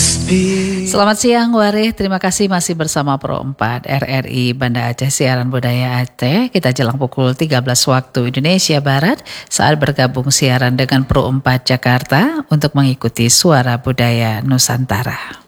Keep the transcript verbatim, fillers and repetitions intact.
Selamat siang Warih, terima kasih masih bersama Pro empat R R I Banda Aceh Siaran Budaya Aceh. Kita jelang pukul tiga belas waktu Indonesia Barat saat bergabung siaran dengan Pro empat Jakarta untuk mengikuti Suara Budaya Nusantara.